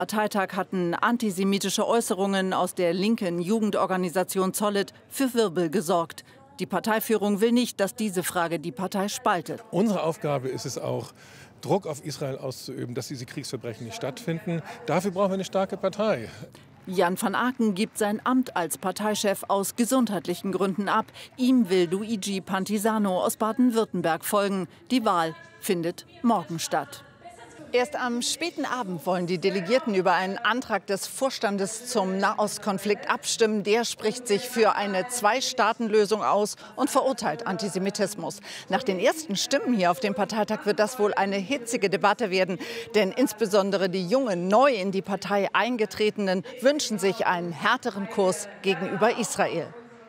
Parteitag hatten antisemitische Äußerungen aus der linken Jugendorganisation Zollet für Wirbel gesorgt. Die Parteiführung will nicht, dass diese Frage die Partei spaltet. Unsere Aufgabe ist es auch, Druck auf Israel auszuüben, dass diese Kriegsverbrechen nicht stattfinden. Dafür brauchen wir eine starke Partei. Jan van Aken gibt sein Amt als Parteichef aus gesundheitlichen Gründen ab. Ihm will Luigi Pantisano aus Baden-Württemberg folgen. Die Wahl findet morgen statt. Erst am späten Abend wollen die Delegierten über einen Antrag des Vorstandes zum Nahostkonflikt abstimmen. Der spricht sich für eine Zwei-Staaten-Lösung aus und verurteilt Antisemitismus. Nach den ersten Stimmen hier auf dem Parteitag wird das wohl eine hitzige Debatte werden. Denn insbesondere die jungen, neu in die Partei eingetretenen wünschen sich einen härteren Kurs gegenüber Israel.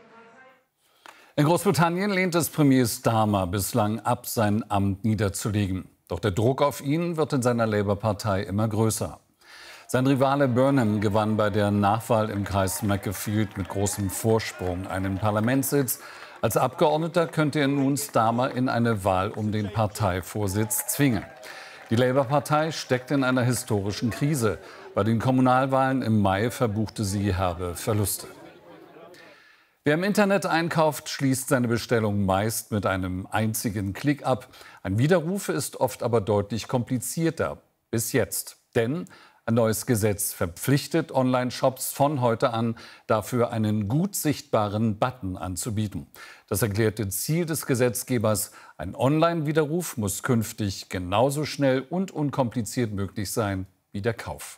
In Großbritannien lehnt es Premier Starmer bislang ab, sein Amt niederzulegen. Doch der Druck auf ihn wird in seiner Labour-Partei immer größer. Sein Rivale Burnham gewann bei der Nachwahl im Kreis Macclesfield mit großem Vorsprung einen Parlamentssitz. Als Abgeordneter könnte er nun Starmer in eine Wahl um den Parteivorsitz zwingen. Die Labour-Partei steckt in einer historischen Krise. Bei den Kommunalwahlen im Mai verbuchte sie herbe Verluste. Wer im Internet einkauft, schließt seine Bestellung meist mit einem einzigen Klick ab. Ein Widerruf ist oft aber deutlich komplizierter. Bis jetzt. Denn ein neues Gesetz verpflichtet Online-Shops von heute an, dafür einen gut sichtbaren Button anzubieten. Das erklärte Ziel des Gesetzgebers: Ein Online-Widerruf muss künftig genauso schnell und unkompliziert möglich sein wie der Kauf.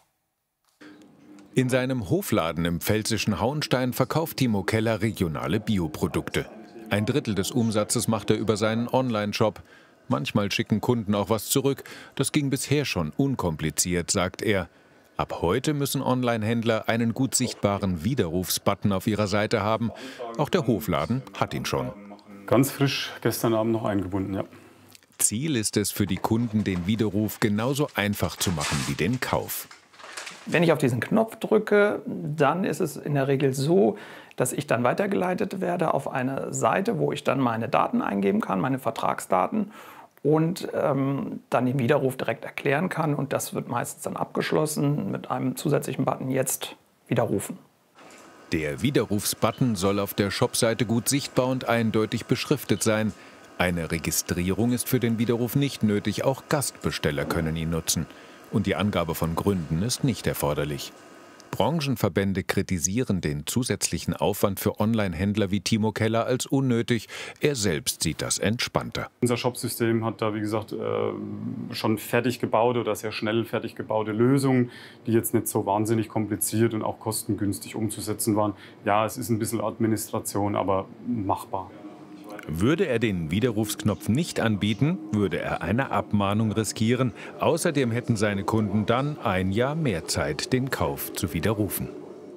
In seinem Hofladen im pfälzischen Hauenstein verkauft Timo Keller regionale Bioprodukte. 1/3 des Umsatzes macht er über seinen Online-Shop. Manchmal schicken Kunden auch was zurück. Das ging bisher schon unkompliziert, sagt er. Ab heute müssen Online-Händler einen gut sichtbaren Widerrufsbutton auf ihrer Seite haben. Auch der Hofladen hat ihn schon. Ganz frisch gestern Abend noch eingebunden, ja. Ziel ist es für die Kunden, den Widerruf genauso einfach zu machen wie den Kauf. Wenn ich auf diesen Knopf drücke, dann ist es in der Regel so, dass ich dann weitergeleitet werde auf eine Seite, wo ich dann meine Daten eingeben kann, meine Vertragsdaten, und dann den Widerruf direkt erklären kann. Und das wird meistens dann abgeschlossen mit einem zusätzlichen Button „Jetzt widerrufen“. Der Widerrufsbutton soll auf der Shopseite gut sichtbar und eindeutig beschriftet sein. Eine Registrierung ist für den Widerruf nicht nötig, auch Gastbesteller können ihn nutzen. Und die Angabe von Gründen ist nicht erforderlich. Branchenverbände kritisieren den zusätzlichen Aufwand für Online-Händler wie Timo Keller als unnötig. Er selbst sieht das entspannter. Unser Shopsystem hat da, wie gesagt, schon fertig gebaute oder sehr schnell fertig gebaute Lösungen, die jetzt nicht so wahnsinnig kompliziert und auch kostengünstig umzusetzen waren. Ja, es ist ein bisschen Administration, aber machbar. Würde er den Widerrufsknopf nicht anbieten, würde er eine Abmahnung riskieren. Außerdem hätten seine Kunden dann ein Jahr mehr Zeit, den Kauf zu widerrufen.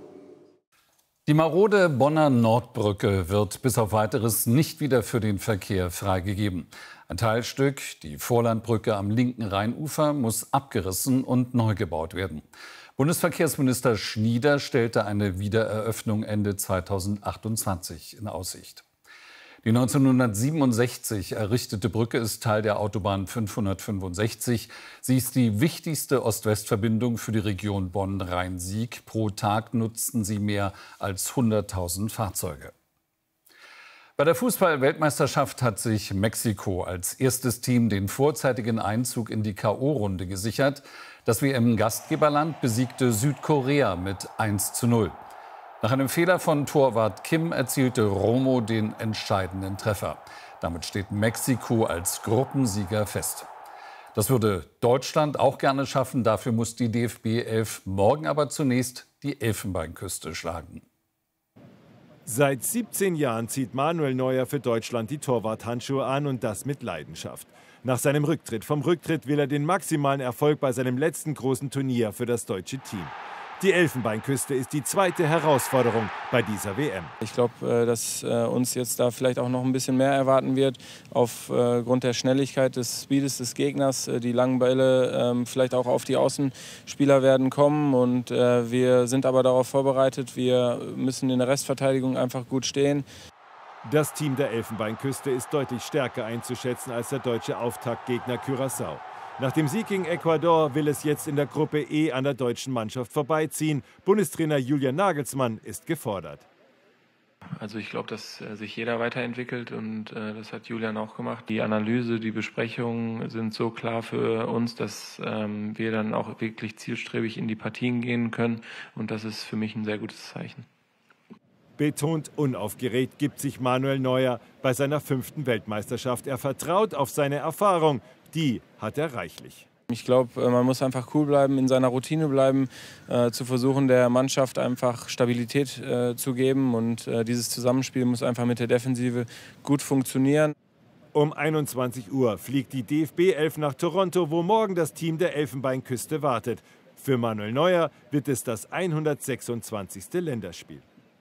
Die marode Bonner Nordbrücke wird bis auf Weiteres nicht wieder für den Verkehr freigegeben. Ein Teilstück, die Vorlandbrücke am linken Rheinufer, muss abgerissen und neu gebaut werden. Bundesverkehrsminister Schnieder stellte eine Wiedereröffnung Ende 2028 in Aussicht. Die 1967 errichtete Brücke ist Teil der Autobahn 565. Sie ist die wichtigste Ost-West-Verbindung für die Region Bonn-Rhein-Sieg. Pro Tag nutzten sie mehr als 100.000 Fahrzeuge. Bei der Fußball-Weltmeisterschaft hat sich Mexiko als erstes Team den vorzeitigen Einzug in die K.O.-Runde gesichert. Das WM-Gastgeberland besiegte Südkorea mit 1:0. Nach einem Fehler von Torwart Kim erzielte Romo den entscheidenden Treffer. Damit steht Mexiko als Gruppensieger fest. Das würde Deutschland auch gerne schaffen. Dafür muss die DFB 11 morgen aber zunächst die Elfenbeinküste schlagen. Seit 17 Jahren zieht Manuel Neuer für Deutschland die Torwarthandschuhe an, und das mit Leidenschaft. Nach seinem Rücktritt vom Rücktritt will er den maximalen Erfolg bei seinem letzten großen Turnier für das deutsche Team. Die Elfenbeinküste ist die zweite Herausforderung bei dieser WM. Ich glaube, dass uns jetzt da vielleicht auch noch ein bisschen mehr erwarten wird, aufgrund der Schnelligkeit, des Speedes des Gegners. Die langen Bälle vielleicht auch auf die Außenspieler werden kommen. Und wir sind aber darauf vorbereitet. Wir müssen in der Restverteidigung einfach gut stehen. Das Team der Elfenbeinküste ist deutlich stärker einzuschätzen als der deutsche Auftaktgegner Curaçao. Nach dem Sieg gegen Ecuador will es jetzt in der Gruppe E an der deutschen Mannschaft vorbeiziehen. Bundestrainer Julian Nagelsmann ist gefordert. Also ich glaube, dass sich jeder weiterentwickelt und das hat Julian auch gemacht. Die Analyse, die Besprechungen sind so klar für uns, dass wir dann auch wirklich zielstrebig in die Partien gehen können und das ist für mich ein sehr gutes Zeichen. Betont unaufgeregt gibt sich Manuel Neuer bei seiner 5. Weltmeisterschaft. Er vertraut auf seine Erfahrung. Die hat er reichlich. Ich glaube, man muss einfach cool bleiben, in seiner Routine bleiben, zu versuchen, der Mannschaft einfach Stabilität zu geben. Und dieses Zusammenspiel muss einfach mit der Defensive gut funktionieren. Um 21 Uhr fliegt die DFB-11 nach Toronto, wo morgen das Team der Elfenbeinküste wartet. Für Manuel Neuer wird es das 126. Länderspiel.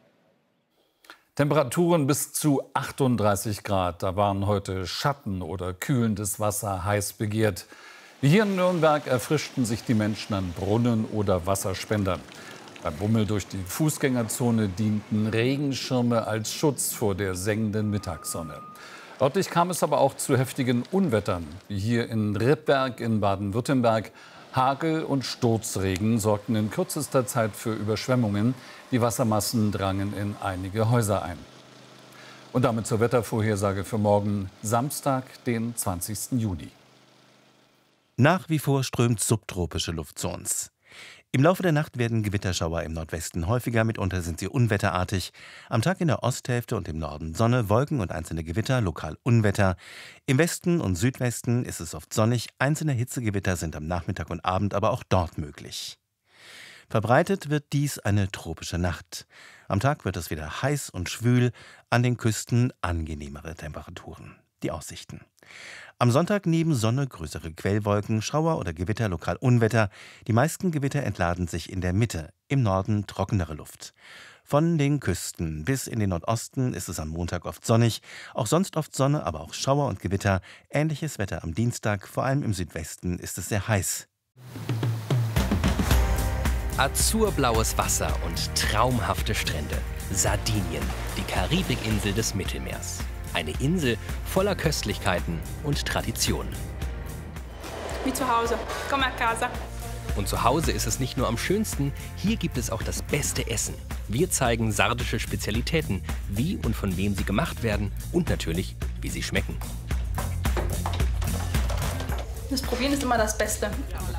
Temperaturen bis zu 38 Grad. Da waren heute Schatten oder kühlendes Wasser heiß begehrt. Wie hier in Nürnberg erfrischten sich die Menschen an Brunnen oder Wasserspendern. Beim Bummel durch die Fußgängerzone dienten Regenschirme als Schutz vor der sengenden Mittagssonne. Örtlich kam es aber auch zu heftigen Unwettern, wie hier in Rippberg in Baden-Württemberg. Hagel und Sturzregen sorgten in kürzester Zeit für Überschwemmungen. Die Wassermassen drangen in einige Häuser ein. Und damit zur Wettervorhersage für morgen, Samstag, den 20. Juni. Nach wie vor strömt subtropische Luft zu uns. Im Laufe der Nacht werden Gewitterschauer im Nordwesten häufiger, mitunter sind sie unwetterartig. Am Tag in der Osthälfte und im Norden Sonne, Wolken und einzelne Gewitter, lokal Unwetter. Im Westen und Südwesten ist es oft sonnig, einzelne Hitzegewitter sind am Nachmittag und Abend aber auch dort möglich. Verbreitet wird dies eine tropische Nacht. Am Tag wird es wieder heiß und schwül, an den Küsten angenehmere Temperaturen. Die Aussichten. Am Sonntag neben Sonne größere Quellwolken, Schauer oder Gewitter, lokal Unwetter. Die meisten Gewitter entladen sich in der Mitte, im Norden trockenere Luft. Von den Küsten bis in den Nordosten ist es am Montag oft sonnig, auch sonst oft Sonne, aber auch Schauer und Gewitter. Ähnliches Wetter am Dienstag, vor allem im Südwesten ist es sehr heiß. Azurblaues Wasser und traumhafte Strände. Sardinien, die Karibikinsel des Mittelmeers. Eine Insel voller Köstlichkeiten und Traditionen. Wie zu Hause. Komm a casa. Und zu Hause ist es nicht nur am schönsten, hier gibt es auch das beste Essen. Wir zeigen sardische Spezialitäten, wie und von wem sie gemacht werden und natürlich, wie sie schmecken. Das Probieren ist immer das Beste.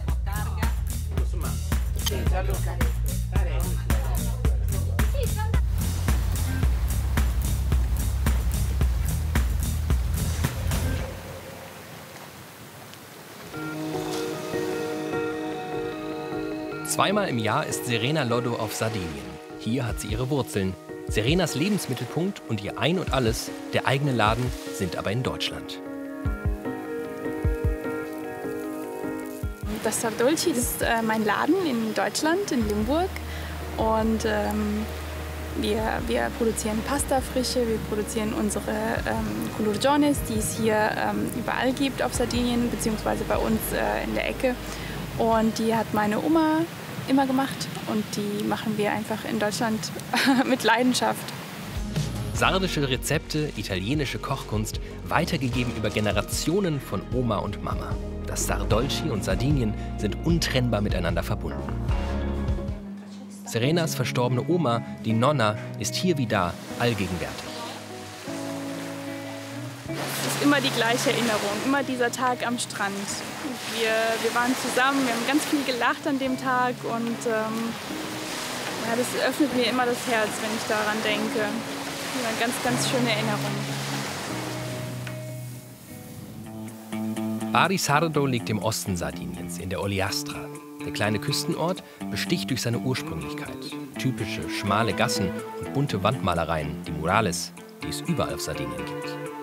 Zweimal im Jahr ist Serena Loddo auf Sardinien. Hier hat sie ihre Wurzeln. Serenas Lebensmittelpunkt und ihr Ein und Alles, der eigene Laden, sind aber in Deutschland. Das Sardolci ist mein Laden in Deutschland, in Limburg. Und wir produzieren Pastafrische, wir produzieren unsere Culurgiones, die es hier überall gibt auf Sardinien, beziehungsweise bei uns in der Ecke. Und die hat meine Oma immer gemacht und die machen wir einfach in Deutschland mit Leidenschaft. Sardische Rezepte, italienische Kochkunst, weitergegeben über Generationen von Oma und Mama. Das Sardolci und Sardinien sind untrennbar miteinander verbunden. Serenas verstorbene Oma, die Nonna, ist hier wie da allgegenwärtig. Es ist immer die gleiche Erinnerung, immer dieser Tag am Strand. Wir waren zusammen, wir haben ganz viel gelacht an dem Tag und ja, das öffnet mir immer das Herz, wenn ich daran denke. Eine ganz, ganz schöne Erinnerung. Bari Sardo liegt im Osten Sardiniens, in der Ogliastra. Der kleine Küstenort besticht durch seine Ursprünglichkeit. Typische, schmale Gassen und bunte Wandmalereien, die Murales, die es überall auf Sardinien gibt.